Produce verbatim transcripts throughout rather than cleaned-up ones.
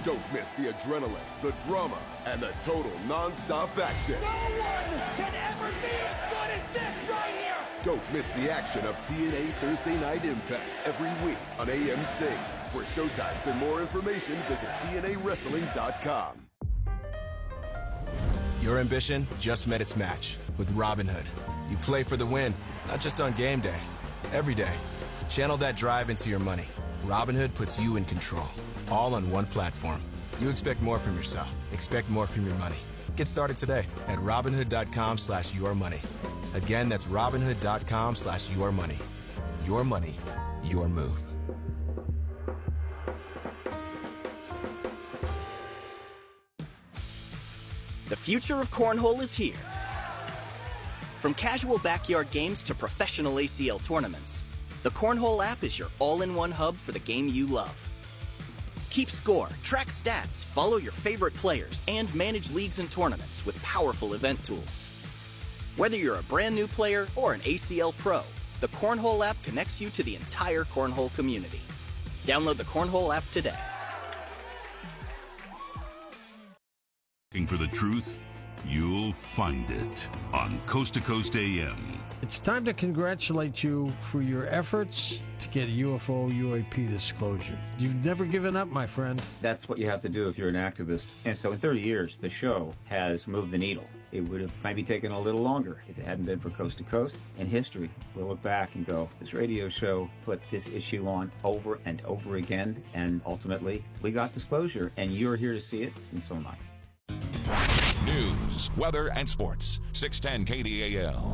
Don't miss the adrenaline, the drama, and the total non-stop action. No one can ever be as good as this right here! Don't miss the action of T N A Thursday Night Impact every week on A M C. For showtimes and more information, visit T N A wrestling dot com. Your ambition just met its match with Robinhood. You play for the win, not just on game day, every day. Channel that drive into your money. Robinhood puts you in control, all on one platform. You expect more from yourself. Expect more from your money. Get started today at Robinhood.com slash your money. Again, that's Robinhood.com slash your money. Your money, your move. The future of cornhole is here. From casual backyard games to professional A C L tournaments, the Cornhole app is your all-in-one hub for the game you love. Keep score, track stats, follow your favorite players, and manage leagues and tournaments with powerful event tools. Whether you're a brand new player or an A C L pro, the Cornhole app connects you to the entire Cornhole community. Download the Cornhole app today. Looking for the truth? You'll find it on Coast to Coast A M. It's time to congratulate you for your efforts to get a U F O U A P disclosure. You've never given up, my friend. That's what you have to do if you're an activist. And so in thirty years, the show has moved the needle. It would have maybe taken a little longer if it hadn't been for Coast to Coast. In history, we'll look back and go, this radio show put this issue on over and over again, and ultimately, we got disclosure, and you're here to see it, and so am I. News, weather, and sports. six ten K D A L.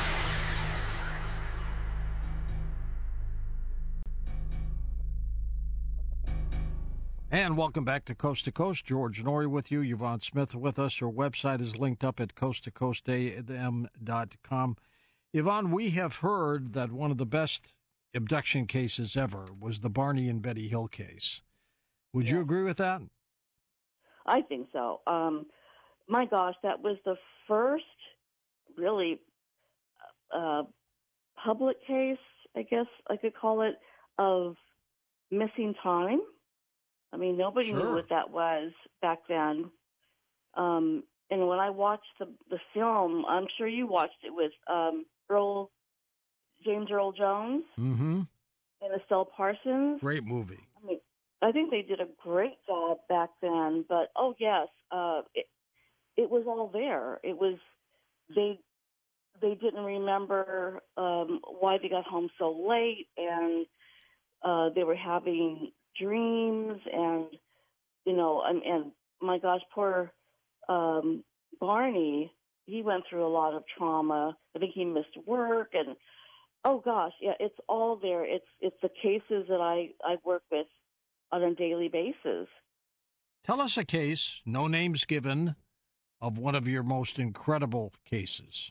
And welcome back to Coast to Coast. George Norrie with you. Yvonne Smith with us. Your website is linked up at coast to coast A M dot com. Yvonne, we have heard that one of the best abduction cases ever was the Barney and Betty Hill case. Would yeah. you agree with that? I think so. Um, my gosh, that was the first really uh, public case, I guess I could call it, of missing time. I mean, nobody sure. knew what that was back then. Um, and when I watched the the film, I'm sure you watched it with um, Earl, James Earl Jones mm-hmm. and Estelle Parsons. Great movie. I mean, I think they did a great job back then. But oh yes, uh, it it was all there. It was they they didn't remember um, why they got home so late, and uh, they were having dreams, and you know, and, and my gosh, poor um, Barney. He went through a lot of trauma. I think he missed work, and oh gosh, yeah, it's all there. It's it's the cases that I I work with on a daily basis. Tell us a case, no names given, of one of your most incredible cases.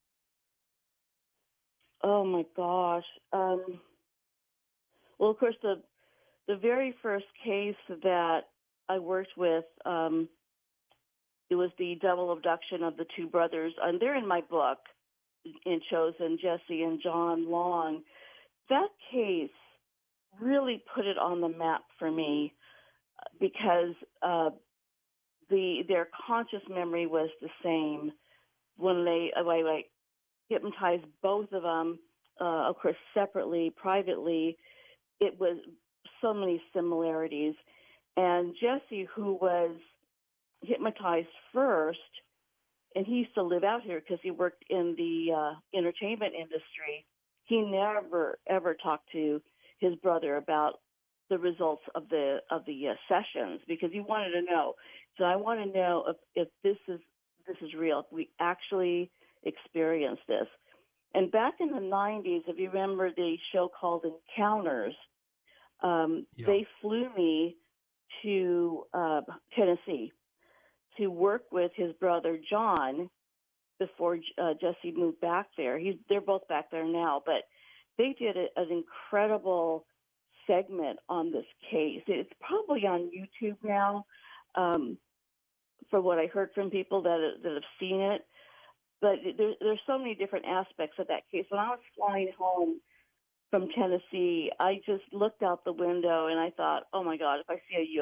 Oh my gosh. Um, well, of course, the the very first case that I worked with, um, it was the double abduction of the two brothers, and they're in my book, in Chosen, Jesse and John Long. That case really put it on the map for me because uh, the their conscious memory was the same when they uh, I, I hypnotized both of them, uh, of course, separately, privately. It was so many similarities. And Jesse, who was hypnotized first, and he used to live out here because he worked in the uh, entertainment industry, he never, ever talked to his brother about the results of the of the uh, sessions because he wanted to know. So I want to know if, if this is this is real, if we actually experienced this. And back in the nineties, if you remember the show called Encounters, um, yeah. they flew me to uh, Tennessee to work with his brother John before uh, Jesse moved back there. He's, they're both back there now, but they did a, an incredible segment on this case. It's probably on YouTube now, um, for what I heard from people that that have seen it. But there, there's so many different aspects of that case. When I was flying home from Tennessee, I just looked out the window and I thought, oh my God, if I see a U